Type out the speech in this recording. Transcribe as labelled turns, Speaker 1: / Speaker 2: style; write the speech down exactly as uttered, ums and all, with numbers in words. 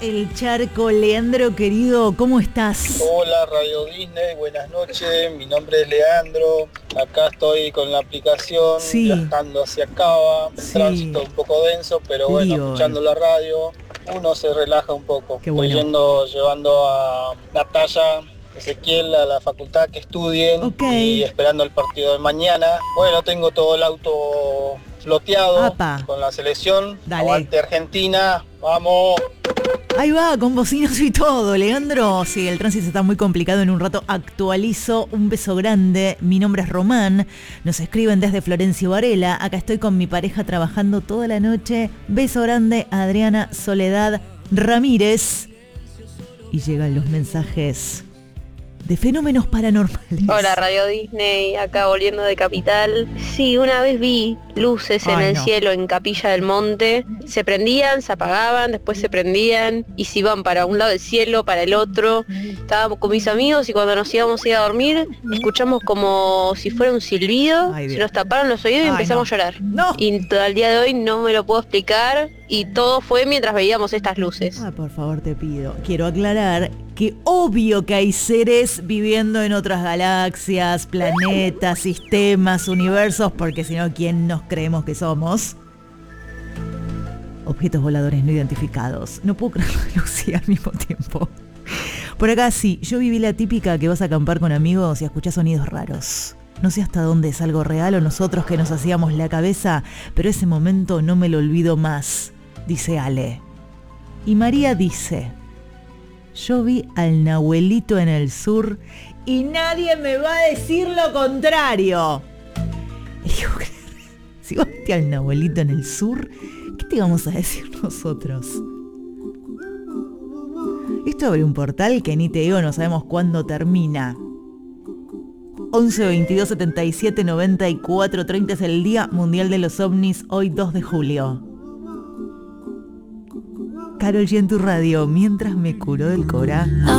Speaker 1: El charco. Leandro, querido, ¿cómo estás?
Speaker 2: Hola, Radio Disney, buenas noches. Mi nombre es Leandro. Acá estoy con la aplicación,
Speaker 1: sí.
Speaker 2: viajando hacia Cava. El
Speaker 1: sí.
Speaker 2: tránsito un poco denso, pero bueno,
Speaker 1: Lío.
Speaker 2: escuchando la radio, uno se relaja un poco.
Speaker 1: Qué bueno.
Speaker 2: Estoy yendo, llevando a Natalia, Ezequiel a la facultad que estudien,
Speaker 1: okay.
Speaker 2: y esperando el partido de mañana. Bueno, tengo todo el auto floteado.
Speaker 1: Apa.
Speaker 2: Con la selección.
Speaker 1: Dale.
Speaker 2: Aguante Argentina, vamos.
Speaker 1: Ahí va, con bocinas y todo, Leandro. Sí, el tránsito está muy complicado. En un rato actualizo. Un beso grande. Mi nombre es Román. Nos escriben desde Florencio Varela. Acá estoy con mi pareja trabajando toda la noche. Beso grande a Adriana Soledad Ramírez. Y llegan los mensajes de fenómenos paranormales.
Speaker 3: Hola, Radio Disney, acá volviendo de Capital. Sí, una vez vi luces en
Speaker 1: Ay,
Speaker 3: el
Speaker 1: no.
Speaker 3: cielo en Capilla del Monte. Se prendían, se apagaban, después se prendían y se iban para un lado del cielo, para el otro. Estábamos con mis amigos y cuando nos íbamos a ir a dormir, escuchamos como si fuera un silbido.
Speaker 1: Ay,
Speaker 3: se
Speaker 1: Dios.
Speaker 3: nos taparon los oídos y
Speaker 1: Ay,
Speaker 3: empezamos
Speaker 1: no.
Speaker 3: a llorar.
Speaker 1: No.
Speaker 3: Y al día de hoy no me lo puedo explicar y todo fue mientras veíamos estas luces.
Speaker 1: Ah, por favor, te pido. Quiero aclarar que obvio que hay seres viviendo en otras galaxias, planetas, sistemas, universos, porque si no, ¿quién nos creemos que somos? Objetos voladores no identificados. No puedo creerlo, Lucía, al mismo tiempo. Por acá sí, yo viví la típica que vas a acampar con amigos y escuchás sonidos raros. No sé hasta dónde es algo real o nosotros que nos hacíamos la cabeza, pero ese momento no me lo olvido más, dice Ale. Y María dice: yo vi al Nahuelito en el sur y nadie me va a decir lo contrario. Y digo, si vos viste al Nahuelito en el sur, ¿qué te vamos a decir nosotros? Esto abre un portal que ni te digo, no sabemos cuándo termina. once, veintidós, setenta y siete, noventa y cuatro, treinta es el Día Mundial de los OVNIs, hoy dos de julio. Karol G en tu radio, mientras me curó del Cora.